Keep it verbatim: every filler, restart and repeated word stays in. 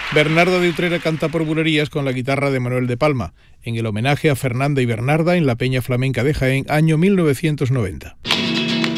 Bernardo de Utrera canta por bulerías con la guitarra de Manuel de Palma, en el homenaje a Fernanda y Bernarda en la Peña Flamenca de Jaén, año mil novecientos noventa.